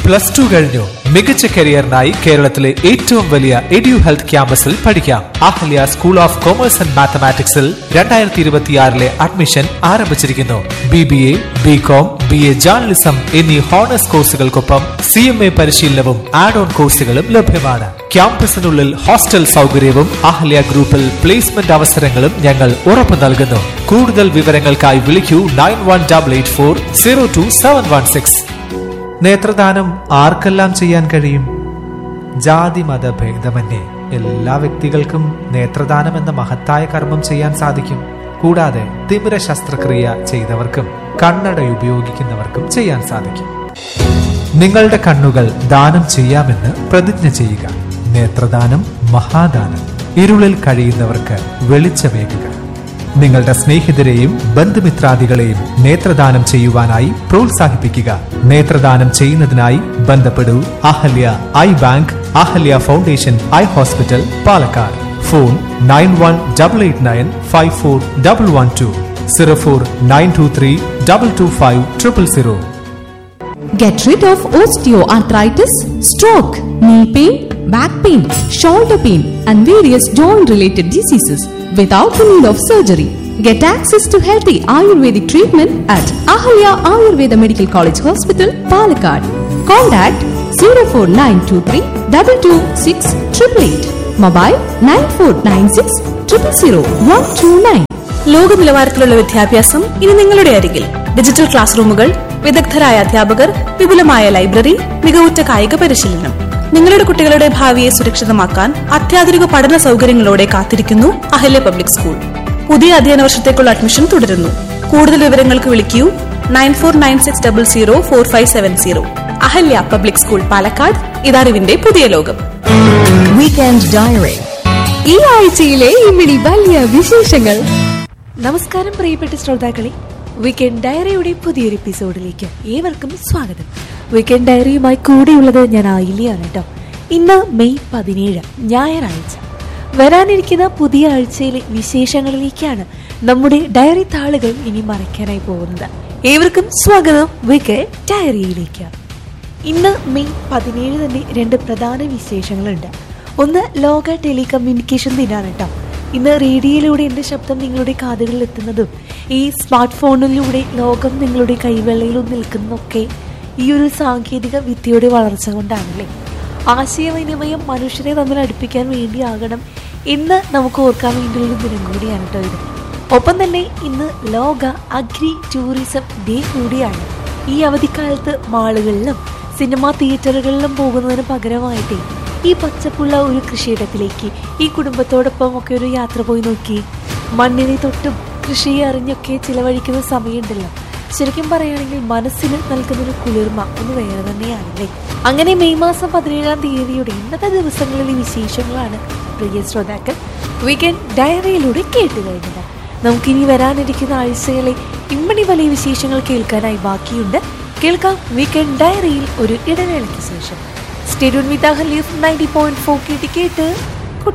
+2 കഴിഞ്ഞു. മികച്ച കരിയറിനായി കേരളത്തിലെ ഏറ്റവും വലിയ എഡ്യു ഹെൽത്ത് ക്യാമ്പസിൽ പഠിക്കാം. Ahalya school of commerce and മാത്തമാറ്റിക്സിൽ 2026 admission ആരംഭിച്ചിരിക്കുന്നു. BBA, BCom, BA ജേർണലിസം എന്നീ ഹോണേഴ്സ് കോഴ്സുകൾക്കൊപ്പം CMA പരിശീലനവും ആഡ് ഓൺ കോഴ്സുകളും ലഭ്യമാണ്. ക്യാമ്പസിനുള്ളിൽ ഹോസ്റ്റൽ സൗകര്യവും അഹല്യ ഗ്രൂപ്പിൽ പ്ലേസ്മെന്റ് അവസരങ്ങളും ഞങ്ങൾ ഉറപ്പു നൽകുന്നു. കൂടുതൽ വിവരങ്ങൾക്കായി വിളിക്കൂ 9184022716. നേത്രദാനം ആർക്കെല്ലാം ചെയ്യാൻ കഴിയും? ജാതി മത ഭേദമന്യേ എല്ലാ വ്യക്തികൾക്കും നേത്രദാനം എന്ന മഹത്തായ കർമ്മം ചെയ്യാൻ സാധിക്കും. കൂടാതെ തിമിര ശസ്ത്രക്രിയ ചെയ്തവർക്കും കണ്ണട ഉപയോഗിക്കുന്നവർക്കും ചെയ്യാൻ സാധിക്കും. നിങ്ങളുടെ കണ്ണുകൾ ദാനം ചെയ്യാമെന്ന് പ്രതിജ്ഞ ചെയ്യുക. നേത്രദാനം മഹാദാനം. ഇരുളിൽ കഴിയുന്നവർക്ക് വെളിച്ചമേകുക. നിങ്ങളുടെ സ്നേഹിതരെയും ബന്ധുമിത്രാദികളെയും നേത്രദാനം ചെയ്യുവാനായി പ്രോത്സാഹിപ്പിക്കുക. നേത്രദാനം ചെയ്യുന്നതിനായി ബന്ധപ്പെടൂ Ahalya I bank, Ahalya foundation eye hospital, Palakkad. Phone 9188954112, 0492322500. Get rid of osteoarthritis, stroke, knee pain, back pain, shoulder pain, and various joint-related diseases without the need of surgery. Get access to healthy Ayurvedic treatment at Ahalya Ayurveda Medical College Hospital, Palakkad. Contact 04923 226 888. Mobile 9496 00129. ലോക നിലവാരത്തിലുള്ള വിദ്യാഭ്യാസം ഇനി നിങ്ങളുടെ അരികിൽ. Digital class റൂമുകൾ, വിദഗ്ധരായ അധ്യാപകർ, വിപുലമായ ലൈബ്രറി, മികവുറ്റ കായിക പരിശീലനം. നിങ്ങളുടെ കുട്ടികളുടെ ഭാവിയെ സുരക്ഷിതമാക്കാൻ അത്യാധുനിക പഠന സൗകര്യങ്ങളോടെ കാത്തിരിക്കുന്നു അഹല്യ പബ്ലിക് സ്കൂൾ. പുതിയ അധ്യയന വർഷത്തേക്കുള്ള അഡ്മിഷൻ തുടരുന്നു. കൂടുതൽ വിവരങ്ങൾക്ക് വിളിക്കൂ 9496004570. Ahalya public school, Palakkad. ഇതറിവിന്റെ പുതിയ ലോകം. Weekend Diary. ഈ ആഴ്ചയിലെ ഇമ്മിണി വലിയ വിശേഷങ്ങൾ. നമസ്കാരം പ്രിയപ്പെട്ട ശ്രോതാക്കളെ, വീക്കെൻഡ് ഡയറിയുടെ പുതിയൊരു എപ്പിസോഡിലേക്ക് ഏവർക്കും സ്വാഗതം. വീക്കെൻഡ് ഡയറിയുമായി കൂടെയുള്ളത് ഞാൻ ആയില്യാണ് കേട്ടോ. ഇന്ന് മെയ് 17, ഞായറാഴ്ച. വരാനിരിക്കുന്ന പുതിയ ആഴ്ചയിലെ വിശേഷങ്ങളിലേക്കാണ് നമ്മുടെ ഡയറി താളുകൾ ഇനി മറയ്ക്കാനായി പോകുന്നത്. ഏവർക്കും സ്വാഗതം വീക്കെൻഡ് ഡയറിയിലേക്ക്. ഇന്ന് മെയ് 17 തന്നെ 2 പ്രധാന വിശേഷങ്ങളുണ്ട്. ഒന്ന് ലോക ടെലികമ്മ്യൂണിക്കേഷൻ ദിനമാണ് കേട്ടോ. ഇന്ന് റേഡിയോയിലൂടെ എൻ്റെ ശബ്ദം നിങ്ങളുടെ കാതുകളിൽ എത്തുന്നതും ഈ സ്മാർട്ട് ഫോണിലൂടെ ലോകം നിങ്ങളുടെ കൈവെള്ളയിൽ നിൽക്കുന്നതൊക്കെ ഈ ഒരു സാങ്കേതിക വിദ്യയുടെ വളർച്ച കൊണ്ടാണല്ലേ. ആശയവിനിമയം മനുഷ്യരെ തമ്മിൽ അടുപ്പിക്കാൻ വേണ്ടിയാകണം ഇന്ന് നമുക്ക് ഓർക്കാൻ വേണ്ടിയുള്ളൊരു ദിനം കൂടിയാണ് കേട്ടോ ഇത്. ഒപ്പം തന്നെ ഇന്ന് ലോക അഗ്രി ടൂറിസം ഡേ കൂടിയാണ്. ഈ അവധിക്കാലത്ത് മാളുകളിലും സിനിമാ തിയേറ്ററുകളിലും പോകുന്നതിന് പകരമായിട്ടേ ഈ പച്ചപ്പുള്ള ഒരു കൃഷിയിടത്തിലേക്ക് ഈ കുടുംബത്തോടൊപ്പം ഒക്കെ ഒരു യാത്ര പോയി നോക്കി മണ്ണിനെ തൊട്ടും കൃഷിയെ അറിഞ്ഞൊക്കെ ചിലവഴിക്കുന്ന സമയമുണ്ടല്ലോ. ശരിക്കും പറയുകയാണെങ്കിൽ മനസ്സിന് നൽകുന്നൊരു കുളിർമ ഒന്ന് വേറെ തന്നെയാണല്ലേ. അങ്ങനെ മെയ് മാസം 17-ാം തീയതിയുടെ ഇന്നത്തെ ദിവസങ്ങളിലെ വിശേഷങ്ങളാണ് പ്രിയ ശ്രോതാക്കൾ വീക്കെൻഡ് ഡയറിയിലൂടെ കേട്ട് കഴിഞ്ഞത്. നമുക്കിനി വരാനിരിക്കുന്ന ആഴ്ചകളെ ഇമ്മണി വലിയ വിശേഷങ്ങൾ കേൾക്കാനായി ബാക്കിയുണ്ട്. കേൾക്കാം വീക്കെൻഡ് ഡയറിയിൽ ഒരു ഇടവേളയ്ക്ക് ശേഷം. സ്റ്റേ ട്യൂൺ വിത്ത് അഹല്യ 90.4 കേട്ട്